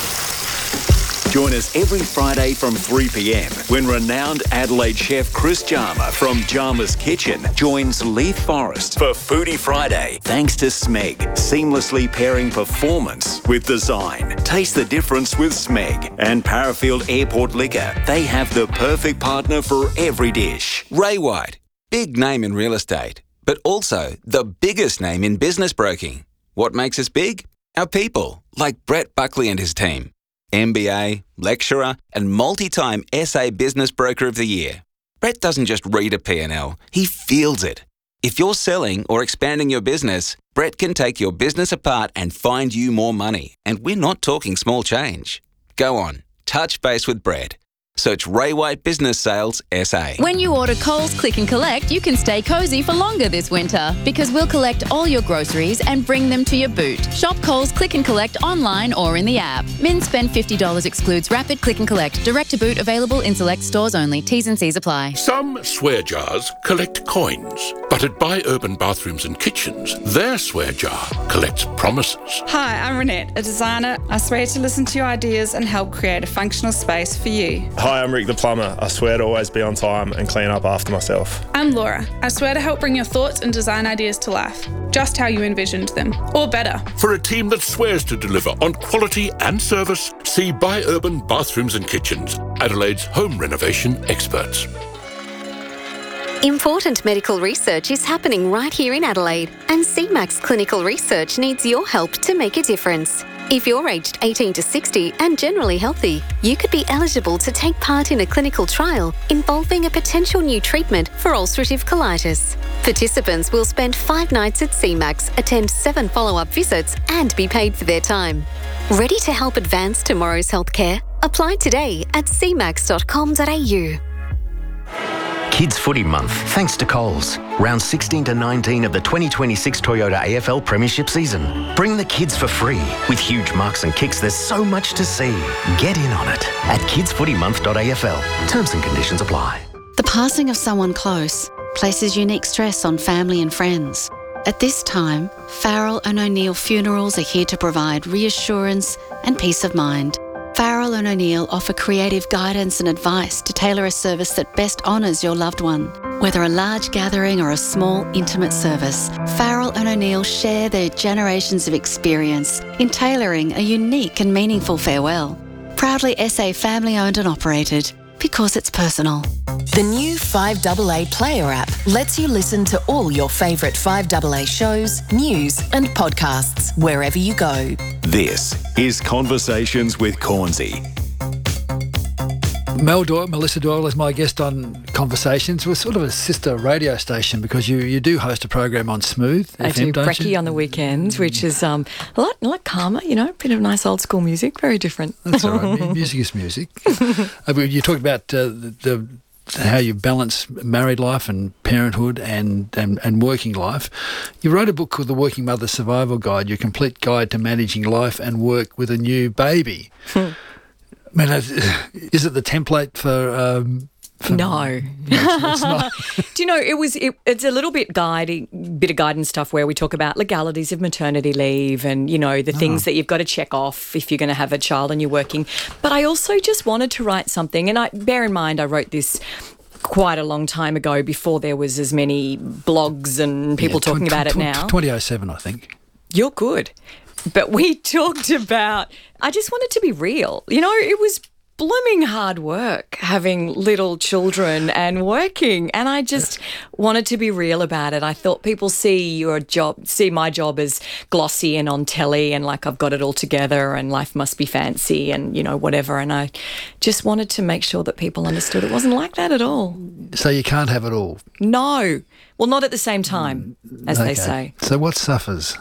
Join us every Friday from 3 p.m. when renowned Adelaide chef Chris Jarma from Jarma's Kitchen joins Leith Forrest for Foodie Friday. Thanks to Smeg, seamlessly pairing performance with design. Taste the difference with Smeg and Parafield Airport Liquor. They have the perfect partner for every dish.
Ray White, big name in real estate, but also the biggest name in business broking. What makes us big? Our people, like Brett Buckley and his team. MBA, lecturer, and multi-time SA Business Broker of the Year. Brett doesn't just read a P&L, he feels it. If you're selling or expanding your business, Brett can take your business apart and find you more money. And we're not talking small change. Go on, touch base with Brett. Search Ray White Business Sales SA.
When you order Coles Click and Collect, you can stay cosy for longer this winter because we'll collect all your groceries and bring them to your boot. Shop Coles Click and Collect online or in the app. Min spend $50 excludes Rapid Click and Collect. Direct to boot available in select stores only. T's and C's apply.
Some swear jars collect coins, but at Buy Urban Bathrooms and Kitchens, their swear jar collects promises.
Hi, I'm Renette, a designer. I swear to listen to your ideas and help create a functional space for you.
Hi, I'm Rick the plumber. I swear to always be on time and clean up after myself.
I'm Laura. I swear to help bring your thoughts and design ideas to life, just how you envisioned them, or better.
For a team that swears to deliver on quality and service, see Buy Urban Bathrooms and Kitchens, Adelaide's home renovation experts.
Important medical research is happening right here in Adelaide, and CMAX Clinical Research needs your help to make a difference. If you're aged 18 to 60 and generally healthy, you could be eligible to take part in a clinical trial involving a potential new treatment for ulcerative colitis. Participants will spend 5 nights at CMAX, attend 7 follow-up visits and be paid for their time. Ready to help advance tomorrow's healthcare? Apply today at cmax.com.au.
Kids Footy Month, thanks to Coles. Round 16 to 19 of the 2026 Toyota AFL Premiership season. Bring the kids for free. With huge marks and kicks, there's so much to see. Get in on it at kidsfootymonth.afl. Terms and conditions apply.
The passing of someone close places unique stress on family and friends. At this time, Farrell and O'Neill Funerals are here to provide reassurance and peace of mind. Farrell and O'Neill offer creative guidance and advice to tailor a service that best honours your loved one. Whether a large gathering or a small, intimate service, Farrell and O'Neill share their generations of experience in tailoring a unique and meaningful farewell. Proudly SA family-owned and operated, because it's personal.
The new 5AA Player app lets you listen to all your favourite 5AA shows, news and podcasts wherever you go.
This is Conversations with Cornsey.
Melissa Doyle is my guest on Conversations. We're sort of a sister radio station because you do host a program on Smooth
I
FM,
do
don't
Brekkie
you?
on the weekends, which is a lot calmer, a bit of nice old school music, very different.
That's all right. Music is music. You talked about how you balance married life and parenthood and working life. You wrote a book called The Working Mother Survival Guide, Your Complete Guide to Managing Life and Work with a New Baby. I mean, is it the template for...
No.
It's not.
Do you know, it's a little bit bit of guidance stuff where we talk about legalities of maternity leave and, the things that you've got to check off if you're going to have a child and you're working. But I also just wanted to write something, and bear in mind I wrote this quite a long time ago before there was as many blogs and people talking about it now.
2007, I think.
You're good. But we talked about, I just wanted to be real. It was blooming hard work having little children and working, and I just wanted to be real about it. I thought people see my job as glossy and on telly and like I've got it all together and life must be fancy and whatever, and I just wanted to make sure that people understood it wasn't like that at all.
So you can't have it all?
No. Well, not at the same time, as they say.
So what suffers?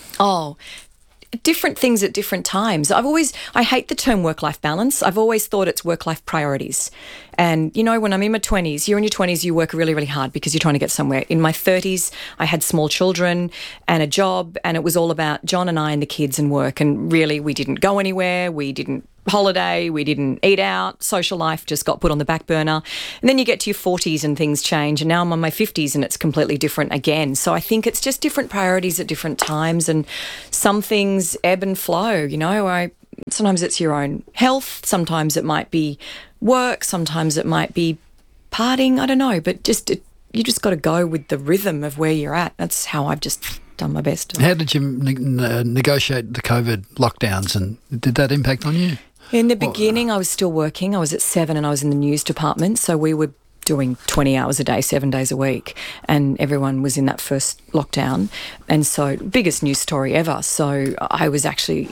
Oh, different things at different times. I hate the term work-life balance. I've always thought it's work-life priorities. And, when I'm in my 20s, you're in your 20s, you work really, really hard because you're trying to get somewhere. In my 30s, I had small children and a job, and it was all about John and I and the kids and work. And really, we didn't go anywhere. We didn't holiday. We didn't eat out. Social life just got put on the back burner. And then you get to your 40s and things change. And now I'm on my 50s and it's completely different again. So I think it's just different priorities at different times. And some things ebb and flow, sometimes it's your own health. Sometimes it might be work. Sometimes it might be partying. I don't know. But you just got to go with the rhythm of where you're at. That's how I've just done my best.
How did you negotiate the COVID lockdowns, and did that impact on you?
In the beginning, I was still working. I was at 7 and I was in the news department. So we were doing 20 hours a day, 7 days a week. And everyone was in that first lockdown. And so biggest news story ever. So I was actually,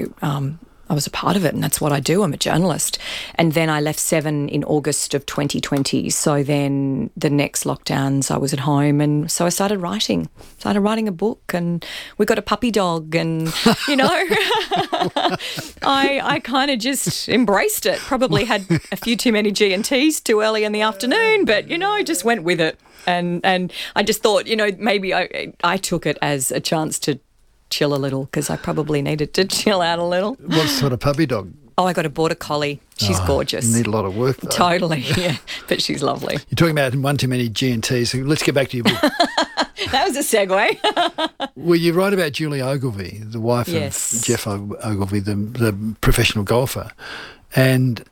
I was a part of it, and that's what I do. I'm a journalist. And then I left 7 in August of 2020. So then the next lockdowns, I was at home, and so I started writing a book, and we got a puppy dog, and, I kind of just embraced it. Probably had a few too many G&Ts too early in the afternoon, but, just went with it. And I just thought, maybe I took it as a chance to chill a little because I probably needed to chill out a little.
What sort of puppy dog?
Oh, I got a border collie. She's gorgeous.
You need a lot of work, though.
Totally, yeah. But she's lovely.
You're talking about one too many G&Ts. So let's get back to your book.
That was a segue.
Well, you write about Julie Ogilvie, the wife of Jeff Ogilvie, the professional golfer, and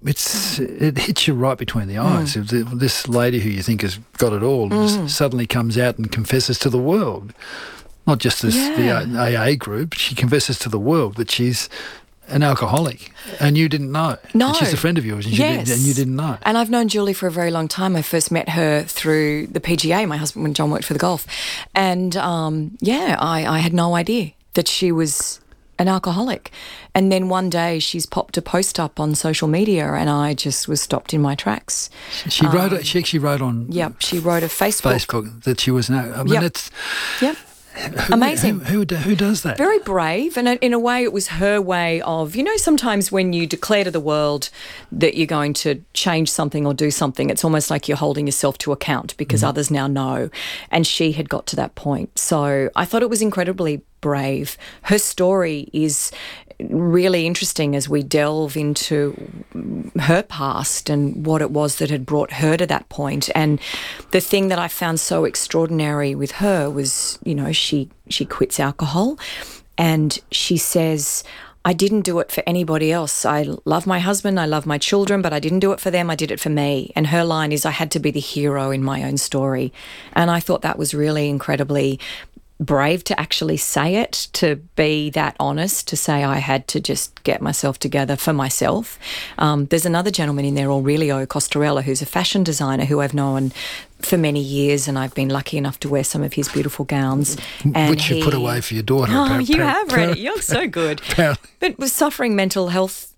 it hits you right between the eyes. This lady who you think has got it all suddenly comes out and confesses to the world. Not just the AA group, she confesses to the world that she's an alcoholic, and you didn't know.
No.
And she's a friend of yours, and you didn't know.
And I've known Julie for a very long time. I first met her through the PGA, my husband, when John worked for the golf. And, I had no idea that she was an alcoholic. And then one day she's popped a post up on social media, and I just was stopped in my tracks.
She actually wrote on...
Yep, she wrote a Facebook
that she was...
Yep. Amazing.
Who does that?
Very brave. And in a way, it was her way of, sometimes when you declare to the world that you're going to change something or do something, it's almost like you're holding yourself to account because others now know. And she had got to that point. So I thought it was incredibly brave. Her story is really interesting as we delve into her past and what it was that had brought her to that point. And the thing that I found so extraordinary with her was, she quits alcohol, and she says, I didn't do it for anybody else. I love my husband, I love my children, but I didn't do it for them, I did it for me. And her line is, I had to be the hero in my own story. And I thought that was really incredibly brave to actually say it, to be that honest, to say I had to just get myself together for myself. There's another gentleman in there, Aurelio Costarella, who's a fashion designer who I've known for many years, and I've been lucky enough to wear some of his beautiful gowns. And
which you put away for your daughter.
Oh, you have read it. You're so good. But was suffering mental health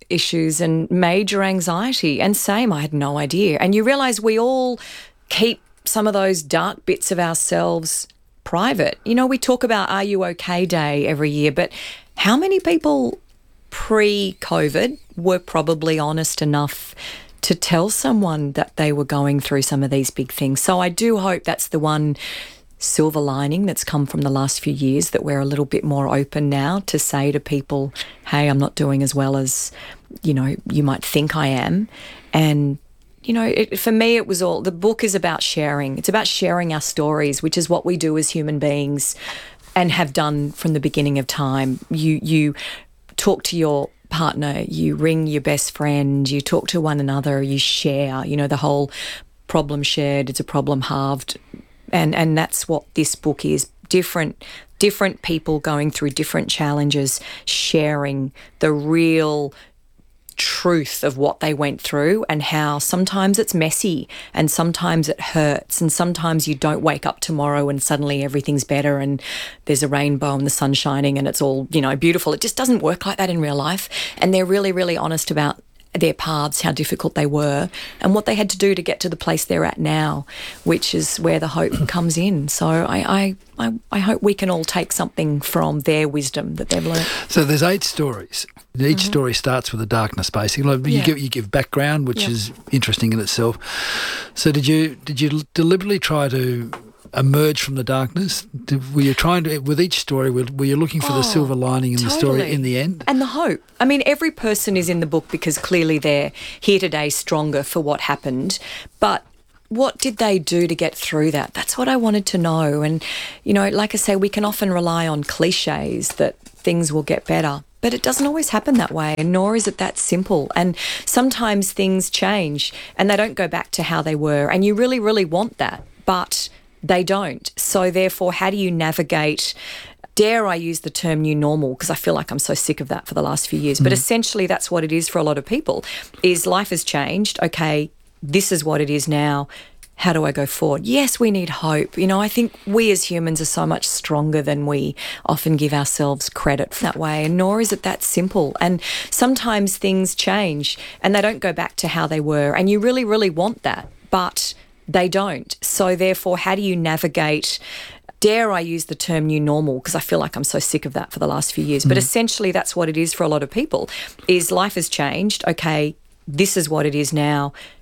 issues and major anxiety. And same, I had no idea. And you realise we all keep some of those dark bits of ourselves private. You know, we talk about Are You OK Day every year, but how many people pre-COVID were probably honest enough to tell someone that they were going through some of these big things? So I do hope that's the one silver lining that's come from the last few years, that we're a little bit more open now to say to people, hey, I'm not doing as well as, you know, you might think I am. And you know, for me, it was all, the book is about sharing. It's about sharing our stories, which is what we do as human beings and have done from the beginning of time. You talk to your partner, you ring your best friend, you talk to one another, you share, you know, the whole problem shared, it's a problem halved. And that's what this book is. Different people going through different challenges, sharing the real truth of what they went through and how sometimes it's messy and sometimes it hurts and sometimes you don't wake up tomorrow and suddenly everything's better and there's a rainbow and the sun's shining and it's all, you know, beautiful. It just doesn't work like that in real life. And they're really, really honest about their paths, how difficult they were and what they had to do to get to the place they're at now, which is where the hope comes in. So I hope we can all take something from their wisdom that they've learned.
So there's 8 stories. Each story starts with a darkness, basically. You give background, which is interesting in itself. So did you deliberately try to emerge from the darkness? Were you trying to, with each story, were you looking for the silver lining in the story in the end?
And the hope. I mean, every person is in the book because clearly they're here today stronger for what happened. But what did they do to get through that? That's what I wanted to know. And, you know, like I say, we can often rely on cliches that things will get better. But it doesn't always happen that way, and nor is it that simple. And sometimes things change and they don't go back to how they were. And you really, really want that, but they don't. So therefore, how do you navigate, dare I use the term new normal, because I feel like I'm so sick of that for the last few years. But essentially that's what it is for a lot of people, is life has changed. Okay, this is what it is now. How do I go forward? Yes, we need hope. You know, I think we as humans are so much stronger than we often give ourselves credit that way, and nor is it that simple. And sometimes things change and they don't go back to how they were. And you really, really want that, but they don't. So therefore, how do you navigate, dare I use the term new normal, because I feel like I'm so sick of that for the last few years. But essentially that's what it is for a lot of people, is life has changed. Okay, this is what it is now.